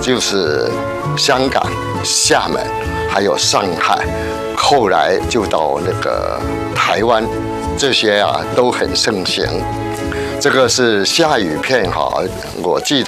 就是香港、厦门，还有上海，后来就到那个台湾，这些啊都很盛行。这个是下雨片哈，我记得。